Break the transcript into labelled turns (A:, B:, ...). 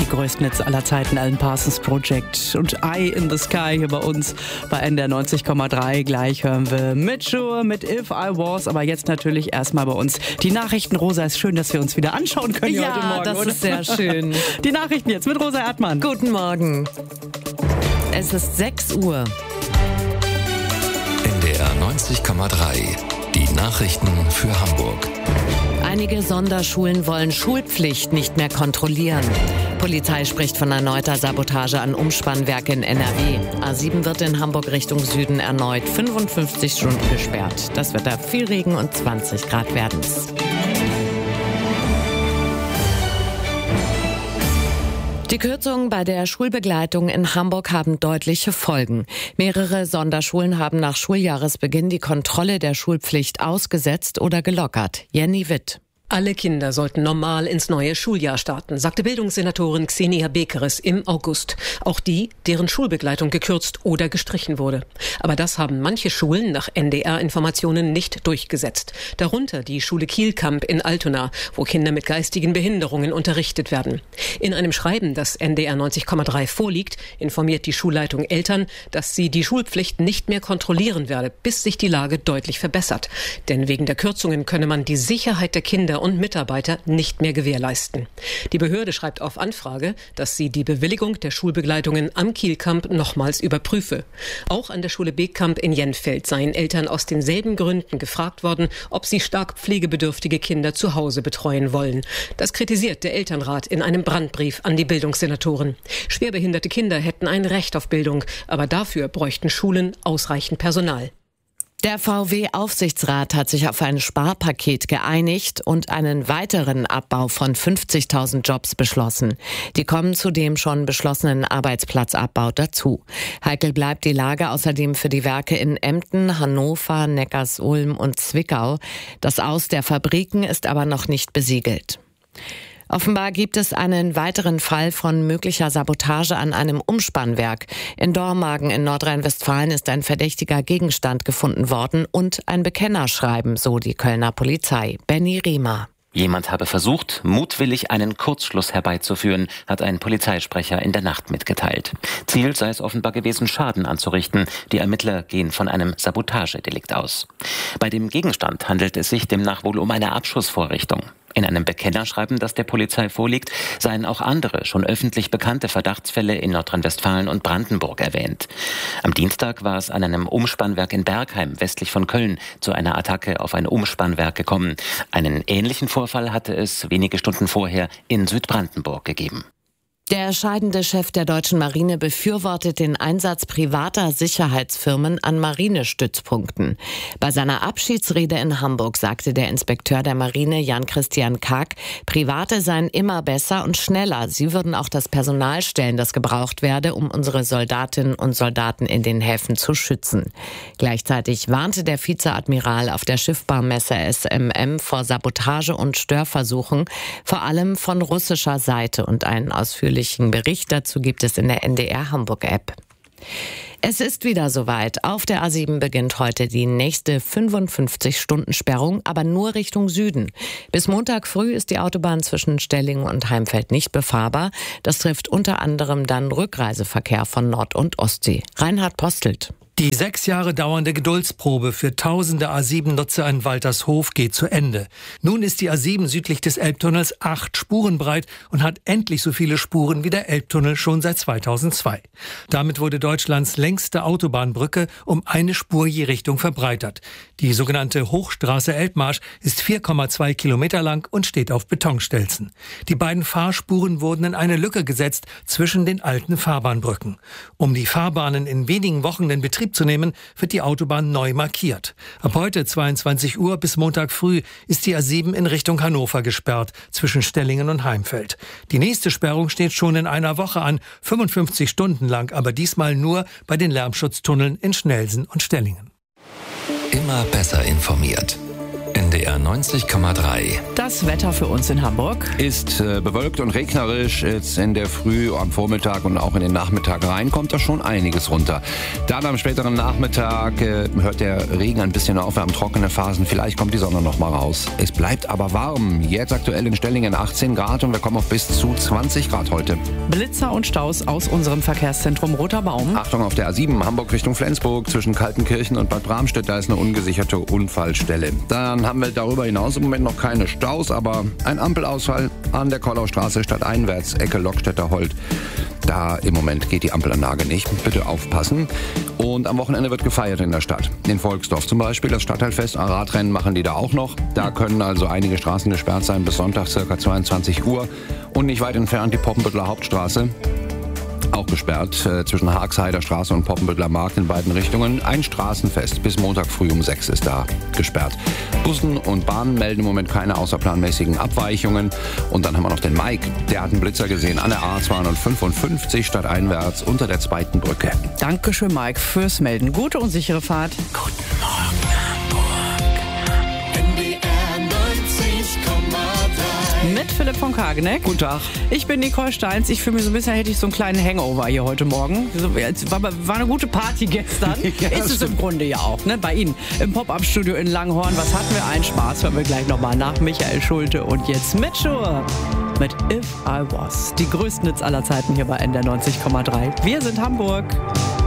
A: größten Hits aller Zeiten, Alan Parsons Project und Eye in the Sky hier bei uns bei NDR 90,3. Gleich hören wir Mitchell mit If I Was, aber jetzt natürlich erstmal bei uns die Nachrichten. Rosa, ist schön, dass wir uns wieder anschauen können hier heute Morgen.
B: Ja, das ist sehr schön.
A: Die Nachrichten jetzt mit Rosa Erdmann.
B: Guten Morgen. Es ist 6 Uhr.
C: NDR 90,3. Die Nachrichten für Hamburg.
B: Einige Sonderschulen wollen Schulpflicht nicht mehr kontrollieren. Polizei spricht von erneuter Sabotage an Umspannwerke in NRW. A7 wird in Hamburg Richtung Süden erneut 55 Stunden gesperrt. Das wird da viel Regen und 20 Grad werden's. Die Kürzungen bei der Schulbegleitung in Hamburg haben deutliche Folgen. Mehrere Sonderschulen haben nach Schuljahresbeginn die Kontrolle der Schulpflicht ausgesetzt oder gelockert. Jenny Witt.
D: Alle Kinder sollten normal ins neue Schuljahr starten, sagte Bildungssenatorin Xenia Bekeres im August. Auch die, deren Schulbegleitung gekürzt oder gestrichen wurde. Aber das haben manche Schulen nach NDR-Informationen nicht durchgesetzt. Darunter die Schule Kielkamp in Altona, wo Kinder mit geistigen Behinderungen unterrichtet werden. In einem Schreiben, das NDR 90,3 vorliegt, informiert die Schulleitung Eltern, dass sie die Schulpflicht nicht mehr kontrollieren werde, bis sich die Lage deutlich verbessert. Denn wegen der Kürzungen könne man die Sicherheit der Kinder und Mitarbeiter nicht mehr gewährleisten. Die Behörde schreibt auf Anfrage, dass sie die Bewilligung der Schulbegleitungen am Kielkamp nochmals überprüfe. Auch an der Schule Beekamp in Jenfeld seien Eltern aus denselben Gründen gefragt worden, ob sie stark pflegebedürftige Kinder zu Hause betreuen wollen. Das kritisiert der Elternrat in einem Brandbrief an die Bildungssenatoren. Schwerbehinderte Kinder hätten ein Recht auf Bildung, aber dafür bräuchten Schulen ausreichend Personal.
B: Der VW-Aufsichtsrat hat sich auf ein Sparpaket geeinigt und einen weiteren Abbau von 50.000 Jobs beschlossen. Die kommen zu dem schon beschlossenen Arbeitsplatzabbau dazu. Heikel bleibt die Lage außerdem für die Werke in Emden, Hannover, Neckarsulm und Zwickau. Das Aus der Fabriken ist aber noch nicht besiegelt. Offenbar gibt es einen weiteren Fall von möglicher Sabotage an einem Umspannwerk. In Dormagen in Nordrhein-Westfalen ist ein verdächtiger Gegenstand gefunden worden und ein Bekennerschreiben, so die Kölner Polizei. Benny Riemer.
E: Jemand habe versucht, mutwillig einen Kurzschluss herbeizuführen, hat ein Polizeisprecher in der Nacht mitgeteilt. Ziel sei es offenbar gewesen, Schaden anzurichten. Die Ermittler gehen von einem Sabotagedelikt aus. Bei dem Gegenstand handelt es sich demnach wohl um eine Abschussvorrichtung. In einem Bekennerschreiben, das der Polizei vorliegt, seien auch andere, schon öffentlich bekannte Verdachtsfälle in Nordrhein-Westfalen und Brandenburg erwähnt. Am Dienstag war es an einem Umspannwerk in Bergheim, westlich von Köln, zu einer Attacke auf ein Umspannwerk gekommen. Einen ähnlichen Vorfall hatte es wenige Stunden vorher in Südbrandenburg gegeben.
B: Der scheidende Chef der deutschen Marine befürwortet den Einsatz privater Sicherheitsfirmen an Marinestützpunkten. Bei seiner Abschiedsrede in Hamburg sagte der Inspekteur der Marine Jan-Christian Kack, Private seien immer besser und schneller. Sie würden auch das Personal stellen, das gebraucht werde, um unsere Soldatinnen und Soldaten in den Häfen zu schützen. Gleichzeitig warnte der Vizeadmiral auf der Schiffbaumesse SMM vor Sabotage und Störversuchen, vor allem von russischer Seite, und einen ausführlichen Bericht dazu gibt es in der NDR Hamburg App. Es ist wieder soweit. Auf der A7 beginnt heute die nächste 55-Stunden-Sperrung, aber nur Richtung Süden. Bis Montag früh ist die Autobahn zwischen Stellingen und Heimfeld nicht befahrbar. Das trifft unter anderem dann Rückreiseverkehr von Nord- und Ostsee. Reinhard Postelt.
F: Die 6 Jahre dauernde Geduldsprobe für tausende A7-Nutzer in Waltershof geht zu Ende. Nun ist die A7 südlich des Elbtunnels 8 Spuren breit und hat endlich so viele Spuren wie der Elbtunnel schon seit 2002. Damit wurde Deutschlands längste Autobahnbrücke um eine Spur je Richtung verbreitert. Die sogenannte Hochstraße Elbmarsch ist 4,2 Kilometer lang und steht auf Betonstelzen. Die beiden Fahrspuren wurden in eine Lücke gesetzt zwischen den alten Fahrbahnbrücken. Um die Fahrbahnen in wenigen Wochen in Betrieb zu nehmen, wird die Autobahn neu markiert. Ab heute 22 Uhr bis Montag früh ist die A7 in Richtung Hannover gesperrt, zwischen Stellingen und Heimfeld. Die nächste Sperrung steht schon in einer Woche an, 55 Stunden lang, aber diesmal nur bei den Lärmschutztunneln in Schnelsen und Stellingen.
C: Immer besser informiert. NDR 90,3.
A: Das Wetter für uns in Hamburg
G: Ist bewölkt und regnerisch. Jetzt in der Früh, am Vormittag und auch in den Nachmittag rein kommt da schon einiges runter. Dann am späteren Nachmittag hört der Regen ein bisschen auf. Wir haben trockene Phasen. Vielleicht kommt die Sonne noch mal raus. Es bleibt aber warm. Jetzt aktuell in Stellingen 18 Grad und wir kommen auf bis zu 20 Grad heute.
A: Blitzer und Staus aus unserem Verkehrszentrum Roter Baum.
G: Achtung auf der A7 Hamburg Richtung Flensburg zwischen Kaltenkirchen und Bad Bramstedt. Da ist eine ungesicherte Unfallstelle. Dann haben wir darüber hinaus im Moment noch keine Staus, aber ein Ampelausfall an der Kollaustraße stadteinwärts, Ecke Lockstädter Holt. Da im Moment geht die Ampelanlage nicht. Bitte aufpassen. Und am Wochenende wird gefeiert in der Stadt. In Volksdorf zum Beispiel, das Stadtteilfest, Radrennen machen die da auch noch. Da können also einige Straßen gesperrt sein bis Sonntag ca. 22 Uhr. Und nicht weit entfernt die Poppenbütteler Hauptstraße. Auch gesperrt zwischen Haagheider Straße und Poppenbütteler Markt in beiden Richtungen. Ein Straßenfest bis Montag früh um 6 ist da gesperrt. Bussen und Bahnen melden im Moment keine außerplanmäßigen Abweichungen. Und dann haben wir noch den Mike. Der hat einen Blitzer gesehen an der A255 stadteinwärts unter der zweiten Brücke.
A: Dankeschön, Mike, fürs Melden. Gute und sichere Fahrt.
C: Guten Morgen, Hamburg.
H: NDR 90,3.
A: Mit Philipp von Kageneck.
G: Guten Tag.
A: Ich bin Nicole Steins. Ich fühle mich so ein bisschen, hätte ich so einen kleinen Hangover hier heute Morgen. War eine gute Party gestern.
G: Ja,
A: ist es
G: stimmt.
A: im Grunde ja auch, ne? Bei Ihnen im Pop-Up-Studio in Langhorn. Was hatten wir? Einen Spaß. Hören wir gleich nochmal nach Michael Schulte. Und jetzt Mitchur mit If I Was. Die größten Hits aller Zeiten hier bei NDR 90,3. Wir sind Hamburg.